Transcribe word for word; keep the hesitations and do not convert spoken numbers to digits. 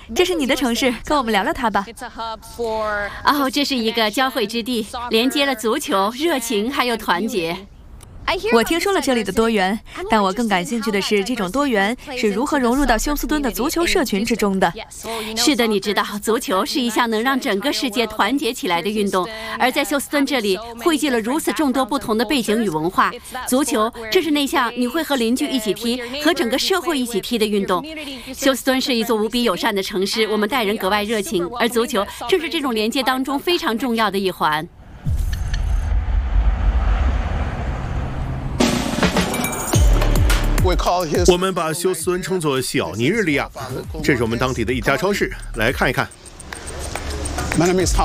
这是你的城市，跟我们聊聊它吧。 哦，这是一个交汇之地，连接了足球、热情还有团结。 我听说了这里的多元，但我更感兴趣的是这种多元是如何融入到休斯敦的足球社群之中的。 是的，你知道，足球是一项能让整个世界团结起来的运动，而在休斯敦这里汇集了如此众多不同的背景与文化。足球，这是那项你会和邻居一起踢，和整个社会一起踢的运动。休斯敦是一座无比友善的城市，我们待人格外热情，而足球正是这种连接当中非常重要的一环。 我们把休斯敦称作小尼日利亚，这是我们当地的一家超市，来看一看。